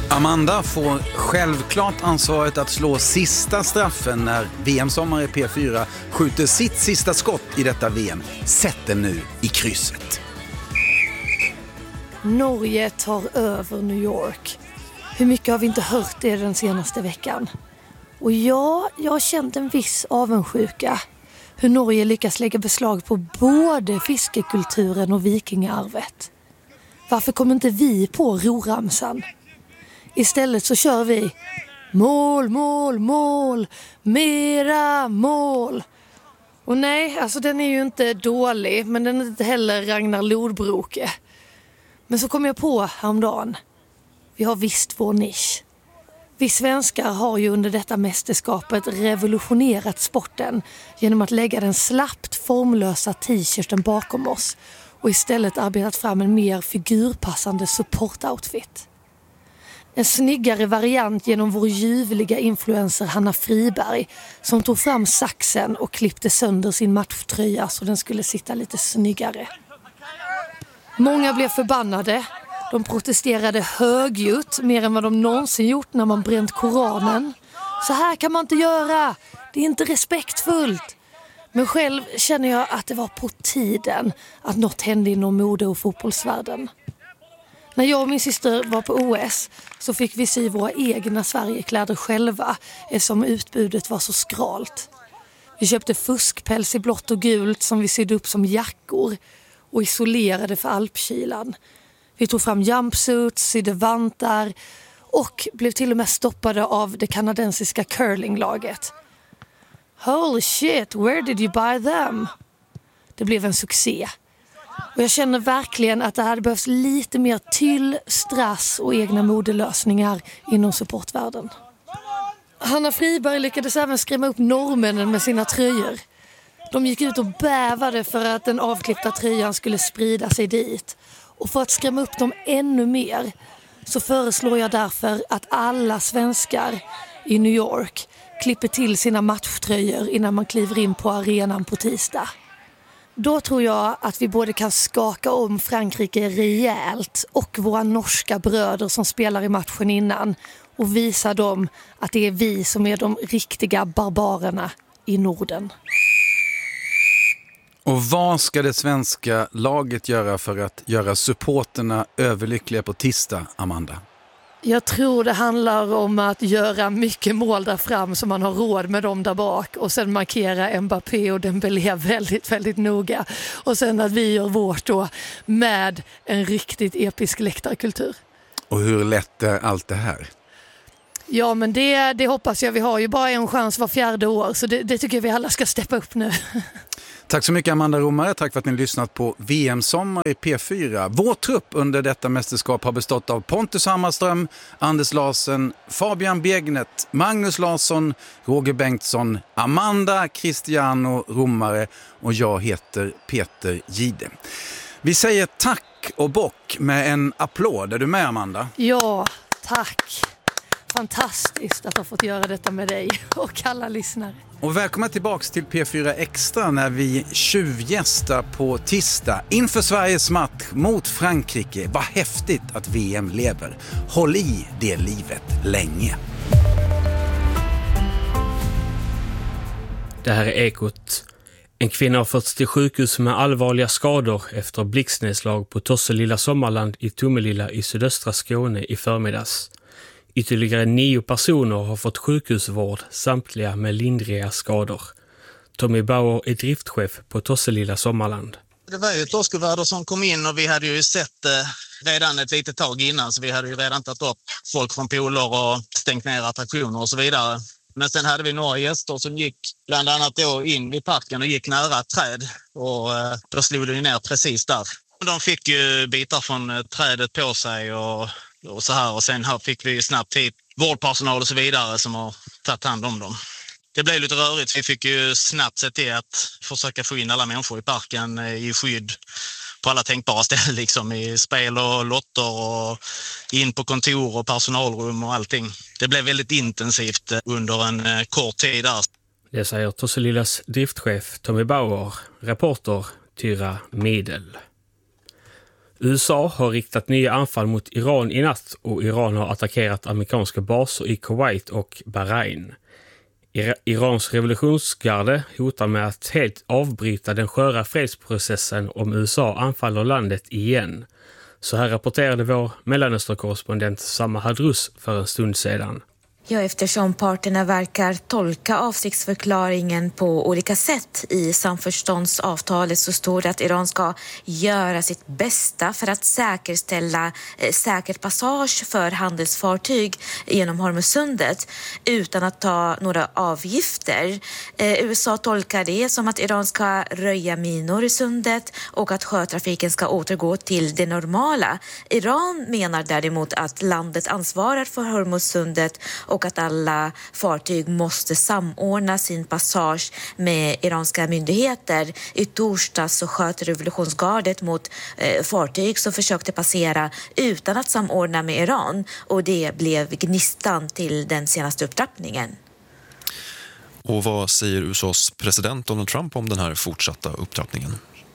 Amanda får självklart ansvaret att slå sista straffen när VM-sommar i P4 skjuter sitt sista skott i detta VM. Sätt den nu i krysset. Norge tar över New York. Hur mycket har vi inte hört det den senaste veckan? Och ja, jag har känt en viss avundsjuka. Hur Norge lyckas lägga beslag på både fiskekulturen och vikingarvet. Varför kommer inte vi på roramsan? Istället så kör vi mål, mål, mål, mera mål. Och nej, alltså den är ju inte dålig, men den är inte heller Ragnar Lodbroke. Men så kom jag på häromdagen. Vi har visst vår nisch. Vi svenskar har ju under detta mästerskapet revolutionerat sporten genom att lägga den slappt formlösa t-shirten bakom oss och istället arbetat fram en mer figurpassande supportoutfit. En snyggare variant genom vår ljuvliga influencer Hanna Friberg som tog fram saxen och klippte sönder sin matchtröja så den skulle sitta lite snyggare. Många blev förbannade. De protesterade högljutt mer än vad de någonsin gjort när man bränt Koranen. Så här kan man inte göra. Det är inte respektfullt. Men själv känner jag att det var på tiden att något hände inom mode- och fotbollsvärlden. När jag och min syster var på OS så fick vi sy våra egna Sverigekläder själva eftersom utbudet var så skralt. Vi köpte fuskpäls i blått och gult som vi sydde upp som jackor och isolerade för alpkylan. Vi tog fram jumpsuits, sydde vantar och blev till och med stoppade av det kanadensiska curlinglaget. Holy shit, where did you buy them? Det blev en succé. Och jag känner verkligen att det hade behövts lite mer tyll, strass och egna modelösningar inom supportvärlden. Hanna Friberg lyckades även skrämma upp norrmännen med sina tröjor. De gick ut och bävade för att den avklippta tröjan skulle sprida sig dit. Och för att skrämma upp dem ännu mer så föreslår jag därför att alla svenskar i New York klipper till sina matchtröjor innan man kliver in på arenan på tisdag. Då tror jag att vi både kan skaka om Frankrike rejält och våra norska bröder som spelar i matchen innan och visa dem att det är vi som är de riktiga barbarerna i Norden. Och vad ska det svenska laget göra för att göra supporterna överlyckliga på tisdag, Amanda? Jag tror det handlar om att göra mycket mål där fram så man har råd med dem där bak och sen markera Mbappé och Dembélé väldigt, väldigt noga. Och sen att vi gör vårt då med en riktigt episk läktarkultur. Och hur lätt är allt det här? Ja, men det hoppas jag. Vi har ju bara en chans var 4:e år så det tycker jag vi alla ska steppa upp nu. Tack så mycket Amanda Romare, tack för att ni lyssnat på VM-sommar i P4. Vår trupp under detta mästerskap har bestått av Pontus Hammarström, Anders Larsen, Fabian Begnet, Magnus Larsson, Roger Bengtsson, Amanda Cristiano Romare och jag heter Peter Gide. Vi säger tack och bock med en applåd. Är du med, Amanda? Ja, tack. Fantastiskt att ha fått göra detta med dig och alla lyssnare. Och välkommen tillbaks till P4 Extra när vi tjuvgästar på tisdag inför Sveriges match mot Frankrike. Vad häftigt att VM lever. Håll i det livet länge. Det här är Ekot. En kvinna har förts till sjukhus med allvarliga skador efter blixtnedslag på Tosselilla Sommarland i Tomelilla i sydöstra Skåne i förmiddags. Ytterligare 9 personer har fått sjukhusvård, samtliga med lindriga skador. Tommy Bauer är driftchef på Tosselilla Sommarland. Det var ju ett årskuväder som kom in och vi hade ju sett redan ett litet tag innan så vi hade ju redan tagit upp folk från poler och stängt ner attraktioner och så vidare. Men sen hade vi några gäster som gick bland annat då in vid parken och gick nära ett träd och då slog det ner precis där. De fick ju bitar från trädet på sig och så här och sen här fick vi snabbt hit vårdpersonal och så vidare som har tagit hand om dem. Det blev lite rörigt. Vi fick ju snabbt se till att försöka få in alla människor i parken i skydd på alla tänkbara ställen liksom i spel och lotter och in på kontor och personalrum och allting. Det blev väldigt intensivt under en kort tid där. Det säger Tosselillas driftchef Tommy Bauer, reporter Tyra Medel. USA har riktat nya anfall mot Iran i natt och Iran har attackerat amerikanska baser i Kuwait och Bahrain. Irans revolutionsgarde hotar med att helt avbryta den sköra fredsprocessen om USA anfaller landet igen. Så här rapporterade vår Mellanöstern-korrespondent Samma Hadrus för en stund sedan. Ja, eftersom parterna verkar tolka avsiktsförklaringen på olika sätt i samförståndsavtalet så står det att Iran ska göra sitt bästa för att säkerställa säker passage för handelsfartyg genom Hormuzsundet utan att ta några avgifter. USA tolkar det som att Iran ska röja minor i sundet och att sjötrafiken ska återgå till det normala. Iran menar däremot att landet ansvarar för Hormuzsundet och att alla fartyg måste samordna sin passage med iranska myndigheter. I torsdags så sköt revolutionsgardet mot fartyg som försökte passera utan att samordna med Iran och det blev gnistan till den senaste upptrappningen. Och vad säger USAs president Donald Trump om den här fortsatta upptrappningen?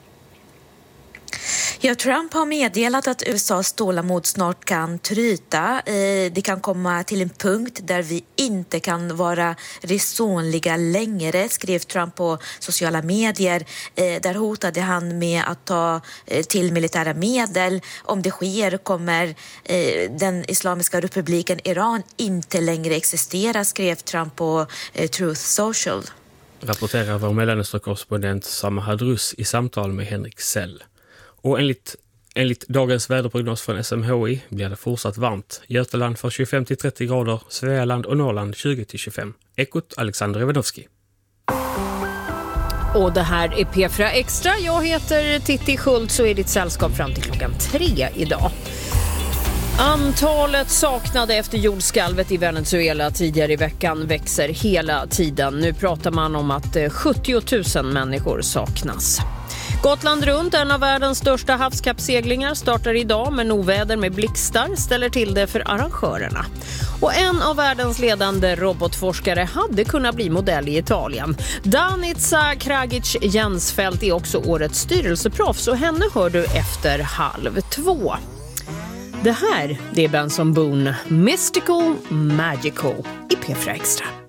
Ja, Trump har meddelat att USAs tålamod snart kan tryta. Det kan komma till en punkt där vi inte kan vara resonliga längre, skrev Trump på sociala medier. Där hotade han med att ta till militära medel. Om det sker kommer den Islamiska republiken Iran inte längre existera, skrev Trump på Truth Social. Rapporterar vår Mellanöstern-korrespondent Samma Hadrus i samtal med Henrik Sell. Och enligt dagens väderprognos från SMHI blir det fortsatt varmt. Götaland för 25-30 grader, Svealand och Norrland 20-25. Ekot Alexander Ivanovski. Och det här är P4 Extra. Jag heter Titti Schultz och är ditt sällskap fram till klockan 3 idag. Antalet saknade efter jordskalvet i Venezuela tidigare i veckan växer hela tiden. Nu pratar man om att 70 000 människor saknas. Gotland runt, en av världens största havskappseglingar, startar idag med oväder med blixtar, ställer till det för arrangörerna. Och en av världens ledande robotforskare hade kunnat bli modell i Italien. Danica Kragic Jensfelt är också årets styrelseproffs och henne hör du efter 1:30. Det här, det är Benson Boone, Mystical Magical i P4 Extra.